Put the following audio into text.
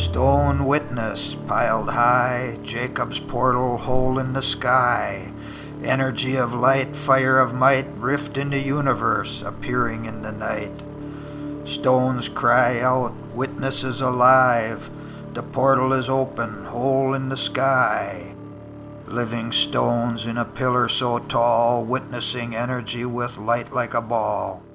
Stone witness piled high, Jacob's portal hole in the sky. Energy of light, fire of might, rift in the universe, appearing in the night. Stones cry out, witness is alive. The portal is open, hole in the sky. Living stones in a pillar so tall, witnessing energy with light like a ball.